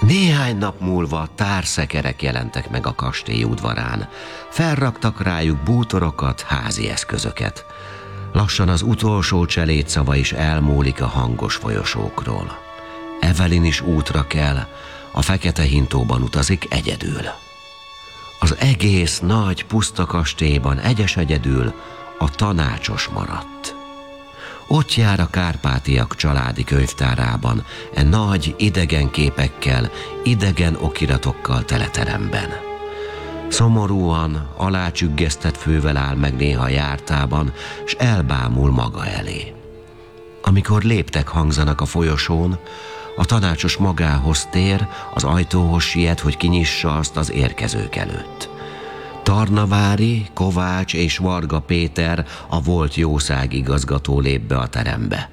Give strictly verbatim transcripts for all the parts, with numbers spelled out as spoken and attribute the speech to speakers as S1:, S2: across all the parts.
S1: Néhány nap múlva társzekerek jelentek meg a kastély udvarán. Felraktak rájuk bútorokat, házi eszközöket. Lassan az utolsó cselédszava is elmúlik a hangos folyosókról. Evelyn is útra kell, a fekete hintóban utazik egyedül. Az egész nagy, puszta kastélyban egyes egyedül a tanácsos maradt. Ott jár a Kárpátiak családi könyvtárában, e nagy, idegen képekkel, idegen okiratokkal tele teremben. Szomorúan, alácsüggesztett fővel áll meg néha a jártában, s elbámul maga elé. Amikor léptek hangzanak a folyosón, a tanácsos magához tér, az ajtóhoz siet, hogy kinyissa azt az érkezők előtt. Tarnavári, Kovács és Varga Péter, a volt jószágigazgató lép be a terembe.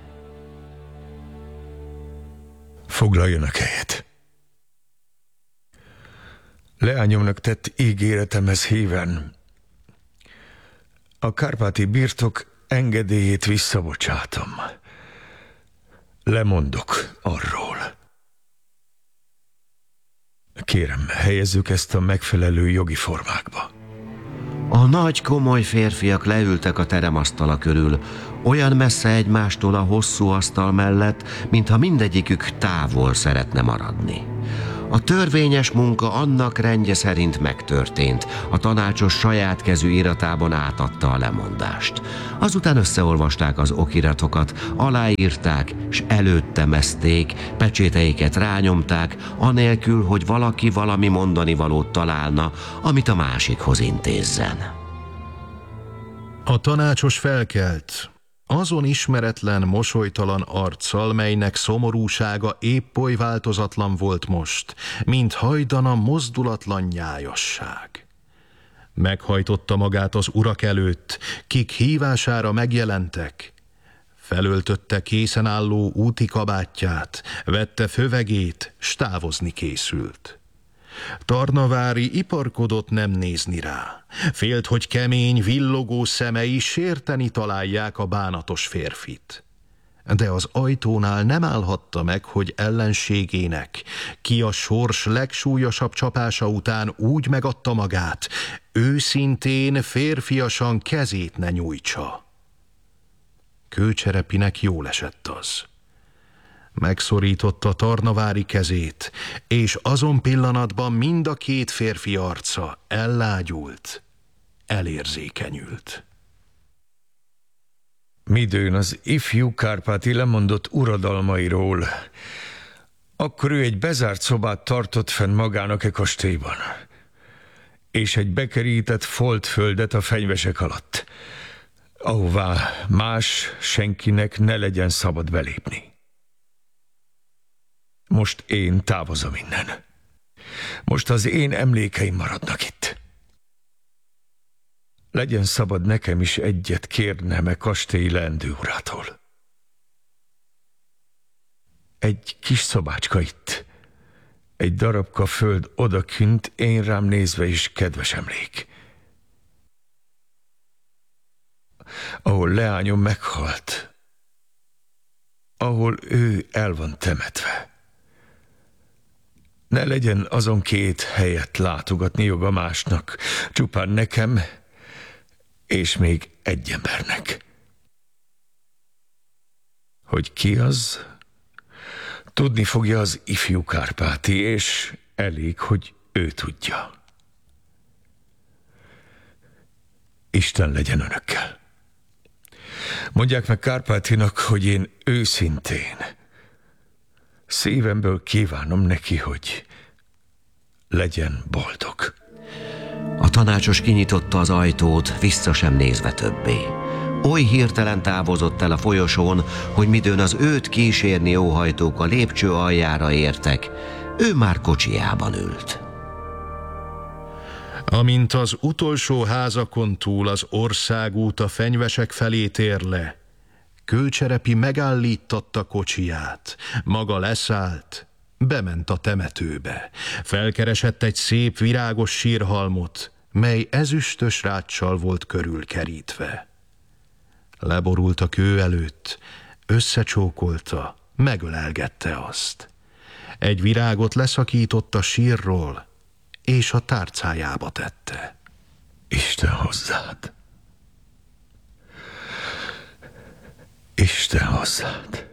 S2: Foglaljanak helyet. Leányomnak tett ígéretemhez híven a kárpáti birtok engedélyét visszabocsátom. Lemondok arról. Kérem, helyezzük ezt a megfelelő jogi formákba.
S1: A nagy, komoly férfiak leültek a teremasztala körül, olyan messze egymástól a hosszú asztal mellett, mintha mindegyikük távol szeretne maradni. A törvényes munka annak rendje szerint megtörtént, a tanácsos saját kezű iratában átadta a lemondást. Azután összeolvasták az okiratokat, aláírták, s előttemezték, pecséteiket rányomták, anélkül, hogy valaki valami mondani valót találna, amit a másikhoz intézzen.
S3: A tanácsos felkelt, azon ismeretlen, mosolytalan arccal, melynek szomorúsága épp oly változatlan volt most, mint hajdana mozdulatlan nyájasság. Meghajtotta magát az urak előtt, kik hívására megjelentek. Felöltötte készen álló úti kabátját, vette fövegét, s távozni készült. Tarnavári iparkodott nem nézni rá. Félt, hogy kemény, villogó szemei sérteni találják a bánatos férfit. De az ajtónál nem állhatta meg, hogy ellenségének, ki a sors legsúlyosabb csapása után úgy megadta magát, őszintén, férfiasan kezét ne nyújtsa. Kőcserepinek jól esett az. Megszorította Tarnavári kezét, és azon pillanatban mind a két férfi arca ellágyult, elérzékenyült.
S2: Midőn az ifjú Kárpáti lemondott uradalmairól, akkor ő egy bezárt szobát tartott fenn magának e kastélyban, és egy bekerített foltföldet a fenyvesek alatt, ahová más senkinek ne legyen szabad belépni. Most én távozom innen. Most az én emlékeim maradnak itt. Legyen szabad nekem is egyet kérnem e kastély leendő urától. Egy kis szobácska itt, egy darabka föld odakünt, én rám nézve is kedves emlék. Ahol leányom meghalt, ahol ő el van temetve. Ne legyen azon két helyet látogatni joga másnak, csupán nekem és még egy embernek. Hogy ki az? Tudni fogja az ifjú Kárpáti, és elég, hogy ő tudja. Isten legyen önökkel. Mondják meg Kárpátinak, hogy én őszintén, szívemből kívánom neki, hogy legyen boldog.
S1: A tanácsos kinyitotta az ajtót, vissza sem nézve többé. Oly hirtelen távozott el a folyosón, hogy midőn az őt kísérni óhajtók a lépcső aljára értek, ő már kocsijában ült.
S3: Amint az utolsó házakon túl az országút a fenyvesek felé tér le, Kőcserepi megállítatta kocsiját, maga leszállt, bement a temetőbe, felkeresett egy szép virágos sírhalmot, mely ezüstös ráccsal volt körülkerítve. Leborult a kő előtt, összecsókolta, megölelgette azt. Egy virágot leszakított a sírról, és a tárcájába tette.
S2: Isten hozzád! Isten hozzád!